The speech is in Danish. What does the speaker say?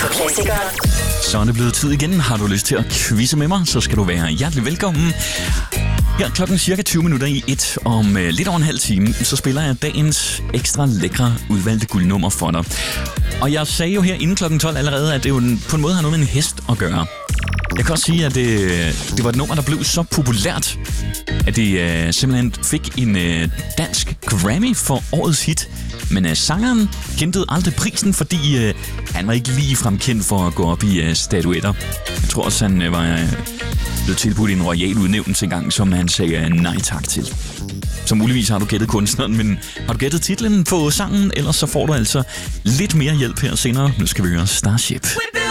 Klassikere. Så er det blevet tid igen. Har du lyst til at quizze med mig, så skal du være hjertelig velkommen. Her klokken cirka 20 minutter i 1 om lidt over en halv time, så spiller jeg dagens ekstra lækre udvalgte guldnummer for dig. Og jeg sagde jo her inden klokken 12 allerede, at det jo på en måde har noget med en hest at gøre. Jeg kan også sige, at det var et nummer, der blev så populært, at det simpelthen fik en dansk Grammy for årets hit. Men sangeren kendte aldrig prisen, fordi han var ikke ligefrem kendt for at gå op i statuetter. Jeg tror også, han var blevet tilbudt en royal udnævnelse engang, som han sagde nej tak til. Så muligvis har du gættet kunstneren, men har du gættet titlen på sangen, ellers så får du altså lidt mere hjælp her senere. Nu skal vi høre Starship.